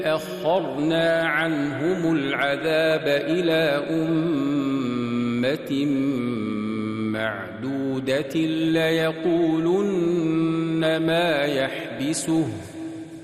أخرنا عنهم العذاب إلى أمة معدودة ليقولن ما يحبسه